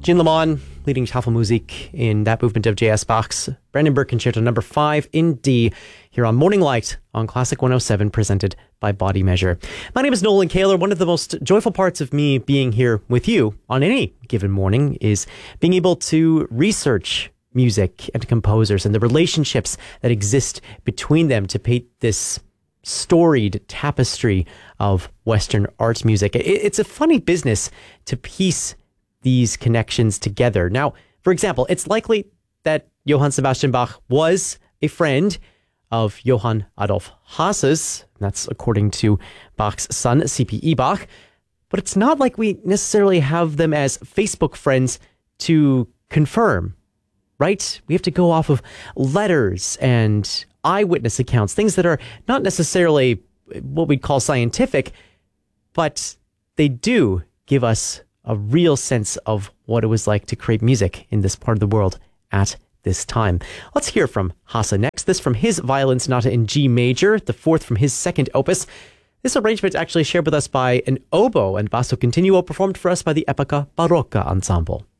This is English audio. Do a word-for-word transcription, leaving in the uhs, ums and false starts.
Gene Lamont leading Tafelmusik in that movement of J S. Bach's Brandenburg Concerto number five in D here on Morning Light on Classic one oh seven, presented by Body Measure. My name is Nolan Kaler. One of the most joyful parts of me being here with you on any given morning is being able to research music and composers and the relationships that exist between them to paint this storied tapestry of Western arts music. It's a funny business to piece these connections together. Now, for example, it's likely that Johann Sebastian Bach was a friend of Johann Adolf Haas's. That's according to Bach's son, C P E Bach. But it's not like we necessarily have them as Facebook friends to confirm, right? We have to go off of letters and eyewitness accounts, things that are not necessarily what we'd call scientific, but they do give us a real sense of what it was like to create music in this part of the world at this time. Let's hear from Hasse next. This from his violin sonata in G major, the fourth from his second opus. This arrangement actually shared with us by an oboe and basso continuo performed for us by the Epoca Barocca Ensemble.